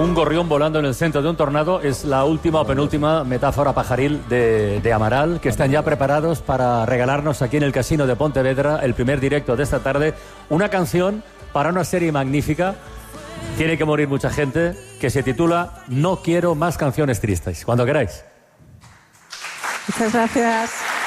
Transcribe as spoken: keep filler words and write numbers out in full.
un gorrión volando en el centro de un tornado es la última o penúltima metáfora pajaril de, de Amaral, que están ya preparados para regalarnos aquí en el Casino de Pontevedra el primer directo de esta tarde, una canción para una serie magnífica, tiene que morir mucha gente, que se titula No quiero más canciones tristes. Cuando queráis. Muchas gracias.